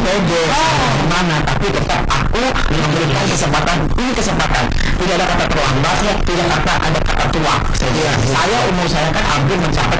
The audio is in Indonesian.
pede gimana, tapi tetap aku memberikan kesempatan. Ini kesempatan, tidak ada kata terlambat, tidak ada kata tua. Saya umur saya kan hampir mencapai